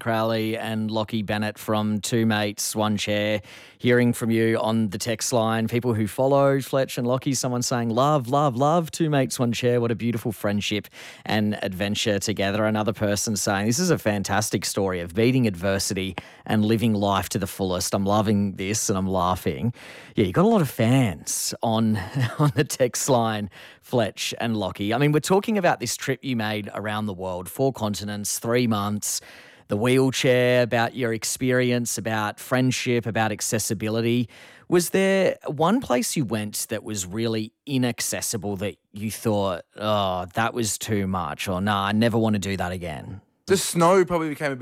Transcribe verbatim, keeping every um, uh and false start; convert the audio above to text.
Crowley and Lockie Bennett from Two Mates, One Chair. Hearing from you on the text line, people who follow Fletch and Lockie, someone saying, love, love, love, Two Mates, One Chair. What a beautiful friendship and adventure together. Another person saying, this is a fantastic story of beating adversity and living life to the fullest. I'm loving this and I'm laughing. Yeah, you got a lot of fans on, on the text line, Fletch and Lockie. I mean, we're talking about this trip you made around the world, four continents, three months, the wheelchair, about your experience, about friendship, about accessibility. Was there one place you went that was really inaccessible that you thought, oh, that was too much, or nah, I never want to do that again? The snow probably became a bit